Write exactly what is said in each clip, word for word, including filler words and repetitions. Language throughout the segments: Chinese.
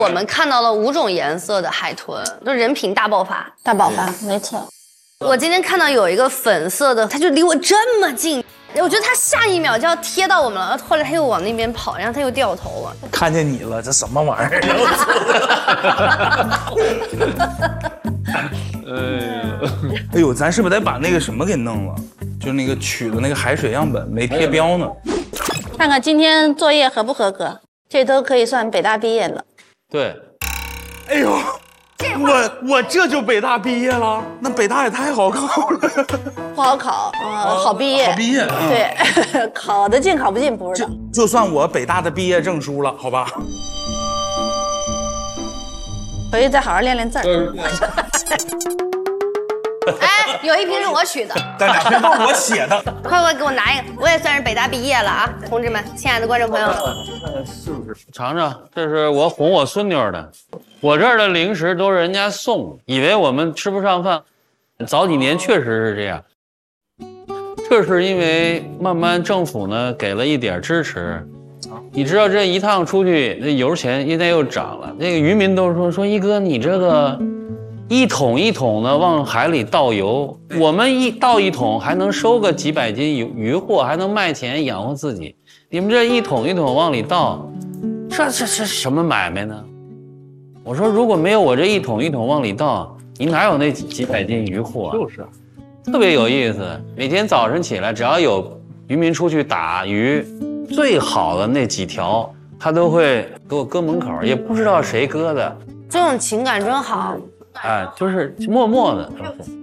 我们看到了五种颜色的海豚，都人品大爆发， 大爆发，没错。 我今天看到有一个粉色的，它就离我这么近，我觉得它下一秒就要贴到我们了，后来它又往那边跑，然后它又掉头了。 看见你了，这什么玩意儿？哎呦，咱是不是得把那个什么给弄了？就那个取的那个海水样本没贴标呢？ 看看今天作业合不合格，这都可以算北大毕业了。 对。 哎呦。我我这就北大毕业了，那北大也太好考了， 不好考，呃，好毕业， 好毕业， 嗯、对，考得进考不进不知道。 就就算我北大的毕业证书了，好吧？ 回去再好好练练字儿。 哎，有一瓶是我取的， 但两瓶都是我写的。 快快给我拿一个，我也算是北大毕业了啊，同志们，亲爱的观众朋友们， 是不是？尝尝，这是我哄我孙女的。我这儿的零食都是人家送，以为我们吃不上饭。早几年确实是这样，这是因为慢慢政府呢给了一点支持。你知道这一趟出去，那油钱现在又涨了。那个渔民都说说一哥，你这个一桶一桶的往海里倒油，我们一倒一桶还能收个几百斤渔获，还能卖钱养活自己。你们这一桶一桶往里倒，这这这什么买卖呢？我说如果没有我这一桶一桶往里倒，你哪有那几几百斤渔获啊？就是，特别有意思。每天早晨起来，只要有渔民出去打鱼，最好的那几条，他都会给我搁门口，也不知道谁搁的。 这种情感真好。 哎，就是默默的都是。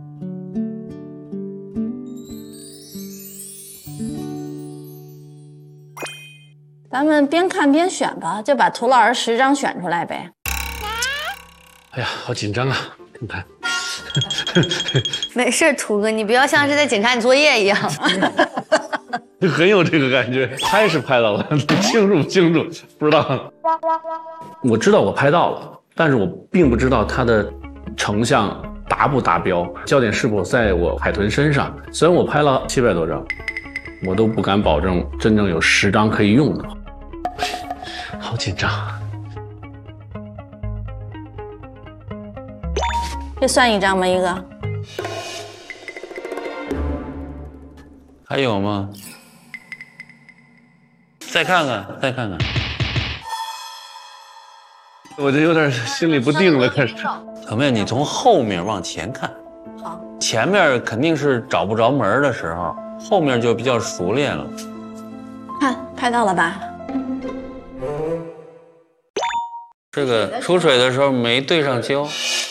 咱们边看边选吧，就把涂老师十张选出来呗。 哎呀，好紧张啊！看看， 没事，图哥，你不要像是在检查你作业一样。 很有这个感觉，拍是拍到了，清楚不清楚不知道。我知道我拍到了，但是我并不知道它的成像达不达标，焦点是否在我海豚身上。虽然我拍了七百多张，我都不敢保证真正有十张可以用的。好紧张。 这算一张吗？一个？ 还有吗？再看看，再看看。 我这有点心里不定了，开始。 小妹，你从后面往前看。 好。 前面肯定是找不着门的时候，后面就比较熟练了。 看，拍到了吧？ 这个出水的时候没对上焦。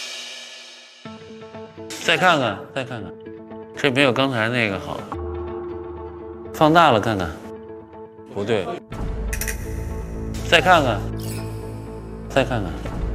再看看，再看看，这没有刚才那个好。放大了看看，不对。再看看，再看看。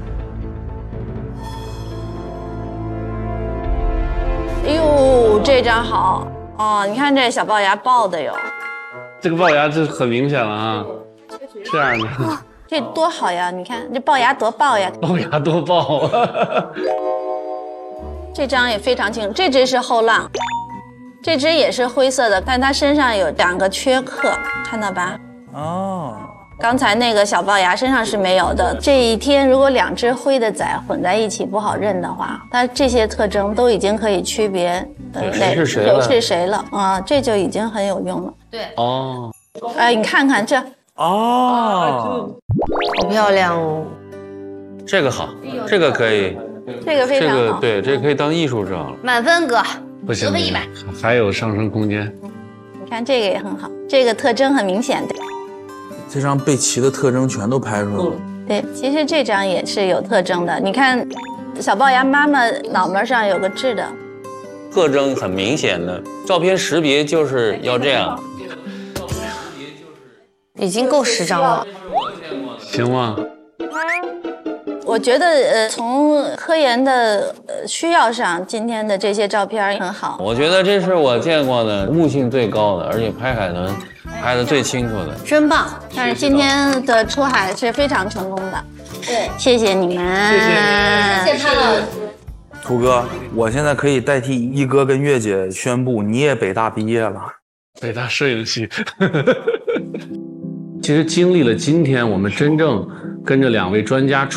哎呦，这张好哦！你看这小龅牙爆的哟。 这个龅牙就很明显了啊，这样的。 哇，这多好呀！你看这龅牙多爆呀！ 龅牙多爆啊！ 这张也非常清楚，这只是后浪，这只也是灰色的，但它身上有两个缺刻，看到吧？ 哦， 刚才那个小龅牙身上是没有的。这一天如果两只灰的崽混在一起不好认的话，它这些特征都已经可以区别呃谁是谁了， 是谁了啊？这就已经很有用了。 对， 哦， 哎，你看看这， 哦， 好漂亮哦。 这个好，这个可以。 这个非常好， 这个对，这个可以当艺术照了。 满分哥， 不行， 得分一百， 还有上升空间。 你看这个也很好，这个特征很明显的。 这张贝奇的特征全都拍出来了。 对，其实这张也是有特征的。你看，小龅牙妈妈脑门上有个痣的， 特征很明显的。照片识别就是要这样。 已经够十张了。 行吗？ 我觉得呃，从科研的呃需要上，今天的这些照片很好。 我觉得这是我见过的悟性最高的，而且拍海豚拍的最清楚的， 真棒！ 但是今天的出海是非常成功的。对，谢谢你们， 谢谢谢谢潘老师。 图哥，我现在可以代替一哥跟月姐宣布，你也北大毕业了。 北大摄影系。其实经历了今天我们真正跟着两位专家出